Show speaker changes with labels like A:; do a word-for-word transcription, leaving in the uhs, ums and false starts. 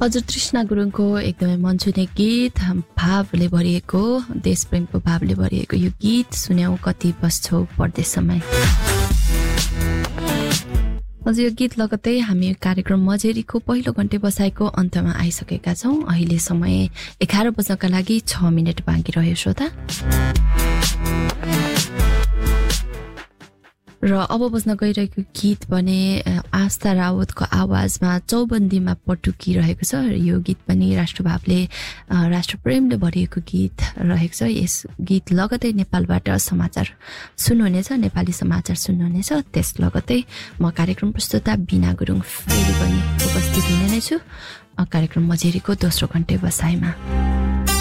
A: हजुर तृष्णा गुरुङको एकदमै मन छुने गीत भावले भरिएको देशप्रेमको भावले भरिएको यो गीत सुन्यौं कति बस्छौ परदेश समय। हजुर यो गीत लगत्तै हामी कार्यक्रम मझेरीको पहिलो घण्टे बसाइको अन्तमा आइसकेका छौं। अहिले समय एघार बज्नका लागि छ मिनेट बाँकी रह्यो श्रोता। र अब बज्न गइरहेको गीत भने आस्था रावतको आवाजमा चौबन्दीमा पटुकी रहेको छ। यो गीत पनि राष्ट्रभावले राष्ट्रप्रेमले भरिएको गीत रहेको छ। यस गीत लगतै नेपालबाट समाचार सुन्नुहुनेछ, नेपाली समाचार सुन्नुहुनेछ। त्यस लगतै म कार्यक्रम प्रस्तुता बिना गुरुङ फेरि पनि उपस्थित हुने नै छु कार्यक्रम मझेरीको दोस्रो घण्टे बसाइमा।